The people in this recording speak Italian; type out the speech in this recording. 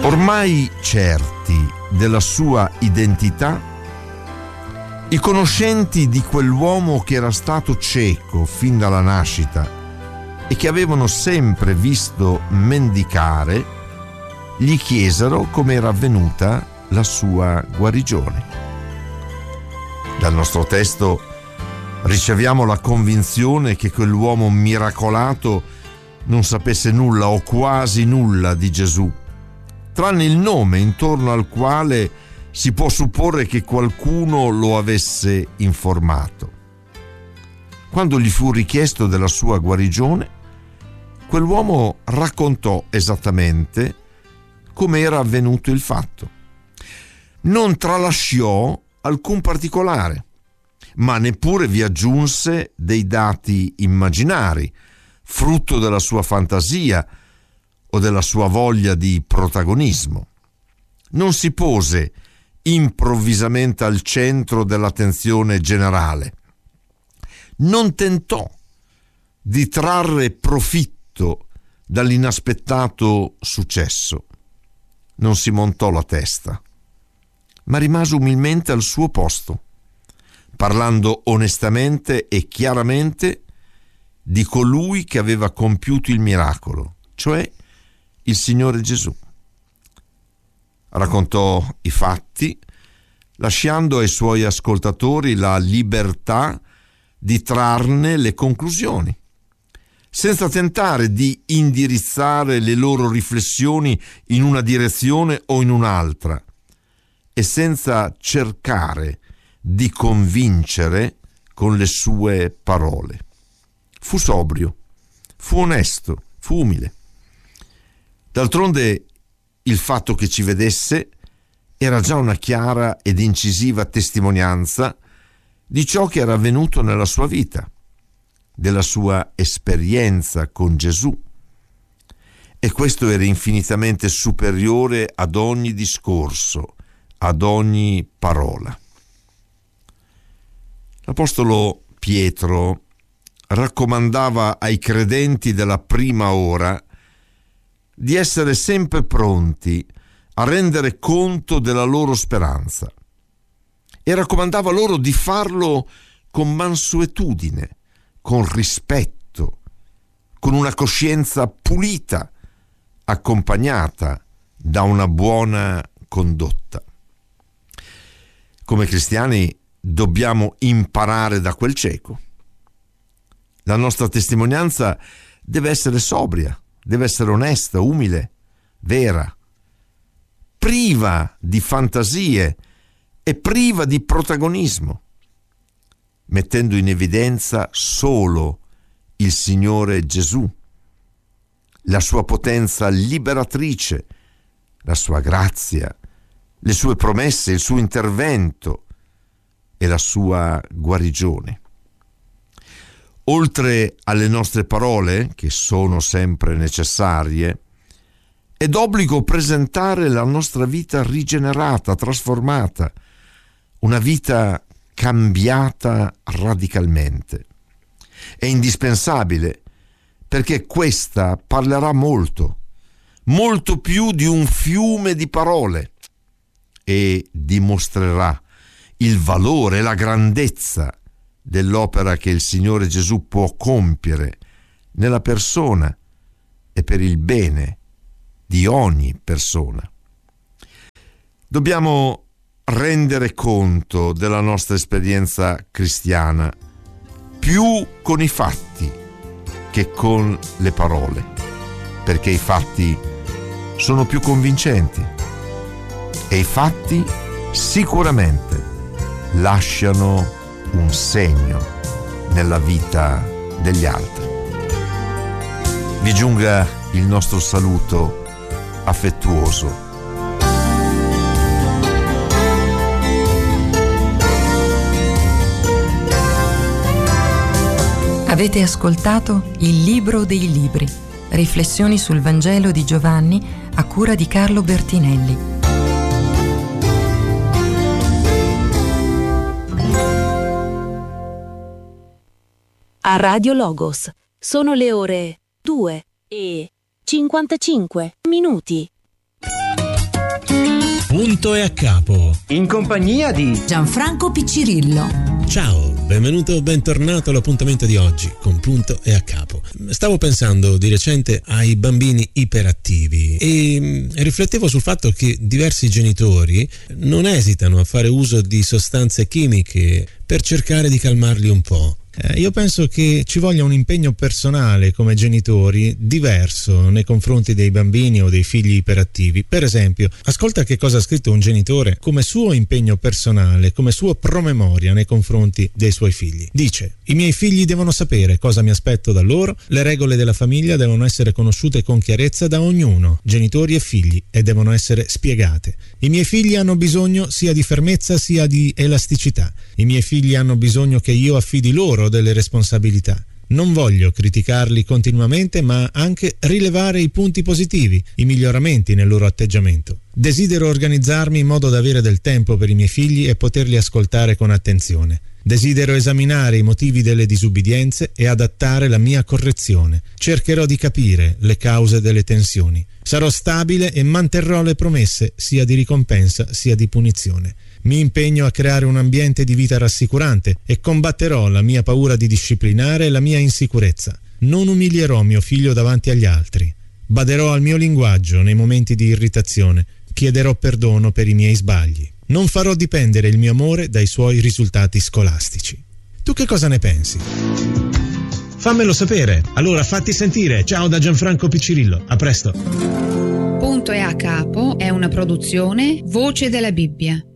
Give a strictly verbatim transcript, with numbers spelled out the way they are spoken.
Ormai certi della sua identità, i conoscenti di quell'uomo che era stato cieco fin dalla nascita e che avevano sempre visto mendicare, gli chiesero come era avvenuta la sua guarigione. Dal nostro testo riceviamo la convinzione che quell'uomo miracolato non sapesse nulla o quasi nulla di Gesù, tranne il nome intorno al quale si può supporre che qualcuno lo avesse informato. Quando gli fu richiesto della sua guarigione, quell'uomo raccontò esattamente come era avvenuto il fatto. Non tralasciò alcun particolare, ma neppure vi aggiunse dei dati immaginari, frutto della sua fantasia o della sua voglia di protagonismo. Non si pose improvvisamente al centro dell'attenzione generale. Non tentò di trarre profitto dall'inaspettato successo. Non si montò la testa, ma rimase umilmente al suo posto, parlando onestamente e chiaramente di colui che aveva compiuto il miracolo, cioè il Signore Gesù. Raccontò i fatti, lasciando ai suoi ascoltatori la libertà di trarne le conclusioni, senza tentare di indirizzare le loro riflessioni in una direzione o in un'altra, e senza cercare di convincere con le sue parole. Fu sobrio, fu onesto, fu umile. D'altronde il fatto che ci vedesse era già una chiara ed incisiva testimonianza di ciò che era avvenuto nella sua vita, della sua esperienza con Gesù. E questo era infinitamente superiore ad ogni discorso, ad ogni parola. L'Apostolo Pietro raccomandava ai credenti della prima ora di essere sempre pronti a rendere conto della loro speranza e raccomandava loro di farlo con mansuetudine, con rispetto, con una coscienza pulita, accompagnata da una buona condotta. Come cristiani dobbiamo imparare da quel cieco. La nostra testimonianza deve essere sobria, deve essere onesta, umile, vera, priva di fantasie e priva di protagonismo, mettendo in evidenza solo il Signore Gesù, la sua potenza liberatrice, la sua grazia, le sue promesse, il suo intervento e la sua guarigione. Oltre alle nostre parole, che sono sempre necessarie, è d'obbligo presentare la nostra vita rigenerata, trasformata, una vita cambiata radicalmente. È indispensabile perché questa parlerà molto, molto più di un fiume di parole, e dimostrerà il valore e la grandezza dell'opera che il Signore Gesù può compiere nella persona e per il bene di ogni persona. Dobbiamo rendere conto della nostra esperienza cristiana più con i fatti che con le parole, perché i fatti sono più convincenti e i fatti sicuramente lasciano un segno nella vita degli altri. Vi giunga il nostro saluto affettuoso. Avete ascoltato Il Libro dei Libri, riflessioni sul Vangelo di Giovanni a cura di Carlo Bertinelli. A Radio Logos sono le ore due e cinquantacinque minuti. Punto e a capo. In compagnia di Gianfranco Piccirillo. Ciao, benvenuto, bentornato all'appuntamento di oggi con Punto e a capo. Stavo pensando di recente ai bambini iperattivi e riflettevo sul fatto che diversi genitori non esitano a fare uso di sostanze chimiche per cercare di calmarli un po'. Eh, io penso che ci voglia un impegno personale come genitori diverso nei confronti dei bambini o dei figli iperattivi. Per esempio, ascolta che cosa ha scritto un genitore come suo impegno personale, come suo promemoria nei confronti dei suoi figli. Dice: i miei figli devono sapere cosa mi aspetto da loro, le regole della famiglia devono essere conosciute con chiarezza da ognuno, genitori e figli, e devono essere spiegate. I miei figli hanno bisogno sia di fermezza sia di elasticità. I miei figli hanno bisogno che io affidi loro delle responsabilità. Non voglio criticarli continuamente, ma anche rilevare i punti positivi, i miglioramenti nel loro atteggiamento. Desidero organizzarmi in modo da avere del tempo per i miei figli e poterli ascoltare con attenzione. Desidero esaminare i motivi delle disubbidienze e adattare la mia correzione. Cercherò di capire le cause delle tensioni. Sarò stabile e manterrò le promesse, sia di ricompensa sia di punizione. Mi impegno a creare un ambiente di vita rassicurante e combatterò la mia paura di disciplinare e la mia insicurezza. Non umilierò mio figlio davanti agli altri. Baderò al mio linguaggio nei momenti di irritazione. Chiederò perdono per i miei sbagli. Non farò dipendere il mio amore dai suoi risultati scolastici. Tu che cosa ne pensi? Fammelo sapere. Allora fatti sentire. Ciao da Gianfranco Piccirillo. A presto. Punto e a capo è una produzione Voce della Bibbia.